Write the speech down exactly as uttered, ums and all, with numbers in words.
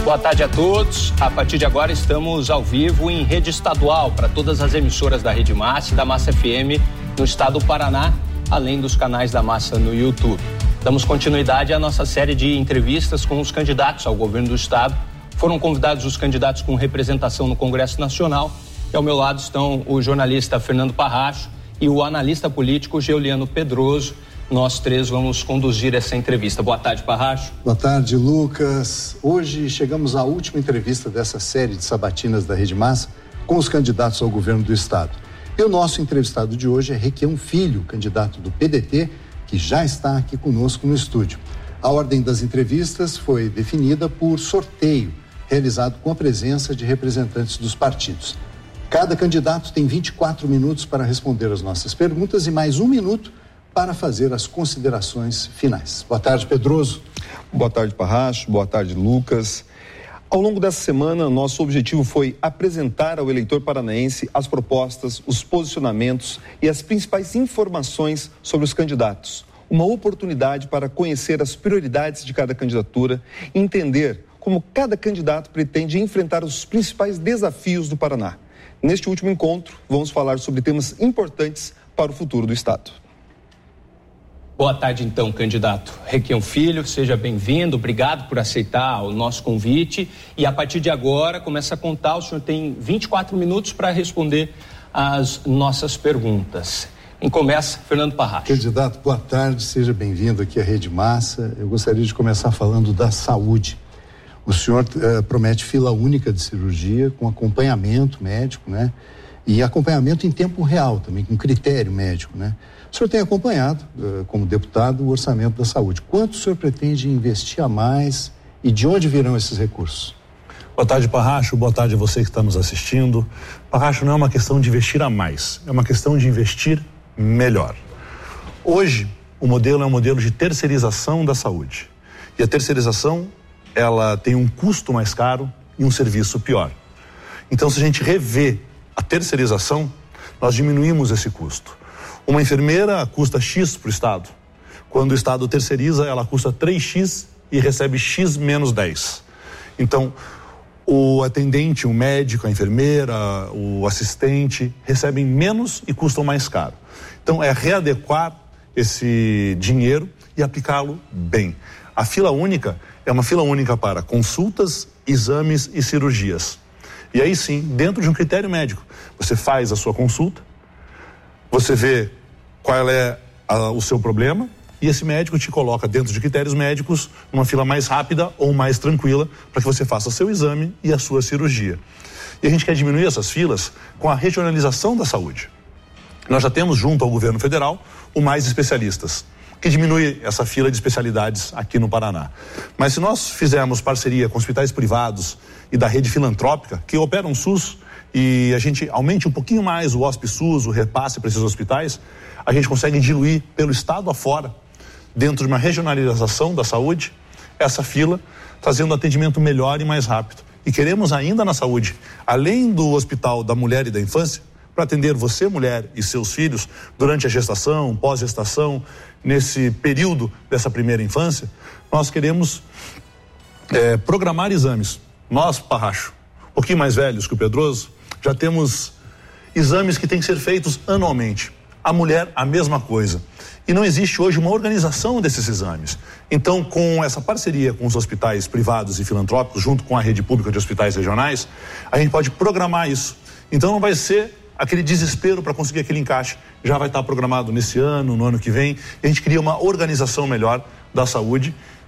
Boa tarde a todos. A partir de agora estamos ao vivo em rede estadual para todas as emissoras da Rede Massa e da Massa F M no estado do Paraná, além dos canais da Massa no YouTube. Damos continuidade à nossa série de entrevistas com os candidatos ao governo do estado. Foram convidados os candidatos com representação no Congresso Nacional e ao meu lado estão o jornalista Fernando Parracho e o analista político Geuliano Pedroso. Nós três vamos conduzir essa entrevista. Boa tarde, Parracho. Boa tarde, Lucas. Hoje chegamos à última entrevista dessa série de sabatinas da Rede Massa com os candidatos ao governo do estado. E o nosso entrevistado de hoje é Requião Filho, candidato do P D T, que já está aqui conosco no estúdio. A ordem das entrevistas foi definida por sorteio, realizado com a presença de representantes dos partidos. Cada candidato tem vinte e quatro minutos para responder as nossas perguntas e mais um minuto para fazer as considerações finais. Boa tarde, Pedroso. Boa tarde, Parracho. Boa tarde, Lucas. Ao longo dessa semana, nosso objetivo foi apresentar ao eleitor paranaense as propostas, os posicionamentos e as principais informações sobre os candidatos. Uma oportunidade para conhecer as prioridades de cada candidatura e entender como cada candidato pretende enfrentar os principais desafios do Paraná. Neste último encontro, vamos falar sobre temas importantes para o futuro do estado. Boa tarde, então, candidato Requião Filho, seja bem-vindo, obrigado por aceitar o nosso convite e a partir de agora começa a contar, o senhor tem vinte e quatro minutos para responder as nossas perguntas. Quem começa, Fernando Parracho. Candidato, boa tarde, seja bem-vindo aqui à Rede Massa. Eu gostaria de começar falando da saúde. O senhor uh, promete fila única de cirurgia com acompanhamento médico, né? E acompanhamento em tempo real também, com critério médico, né? O senhor tem acompanhado, uh, como deputado, o orçamento da saúde. Quanto o senhor pretende investir a mais e de onde virão esses recursos? Boa tarde, Parracho. Boa tarde a você que está nos assistindo. Parracho, não é uma questão de investir a mais, é uma questão de investir melhor. Hoje, o modelo é um modelo de terceirização da saúde. E a terceirização, ela tem um custo mais caro e um serviço pior. Então, se a gente rever a terceirização, nós diminuímos esse custo. Uma enfermeira custa X para o Estado. Quando o Estado terceiriza, ela custa três X e recebe X menos dez. Então, o atendente, o médico, a enfermeira, o assistente recebem menos e custam mais caro. Então, é readequar esse dinheiro e aplicá-lo bem. A fila única é uma fila única para consultas, exames e cirurgias. E aí sim, dentro de um critério médico, você faz a sua consulta, você vê qual é a, o seu problema e esse médico te coloca dentro de critérios médicos numa fila mais rápida ou mais tranquila para que você faça o seu exame e a sua cirurgia. E a gente quer diminuir essas filas com a regionalização da saúde. Nós já temos junto ao governo federal o Mais Especialistas, que diminui essa fila de especialidades aqui no Paraná. Mas se nós fizermos parceria com hospitais privados e da rede filantrópica, que operam SUS, e a gente aumente um pouquinho mais o HospeSUS, o repasse para esses hospitais, a gente consegue diluir pelo estado afora, dentro de uma regionalização da saúde, essa fila, trazendo atendimento melhor e mais rápido. E queremos ainda na saúde, além do Hospital da Mulher e da Infância, para atender você, mulher, e seus filhos durante a gestação, pós-gestação, nesse período dessa primeira infância, nós queremos é, programar exames. Nós, Parracho, um pouquinho mais velhos que o Pedroso, já temos exames que têm que ser feitos anualmente. A mulher, a mesma coisa. E não existe hoje uma organização desses exames. Então, com essa parceria com os hospitais privados e filantrópicos, junto com a rede pública de hospitais regionais, a gente pode programar isso. Então, não vai ser aquele desespero para conseguir aquele encaixe. Já vai estar programado nesse ano, no ano que vem. A gente cria uma organização melhor da saúde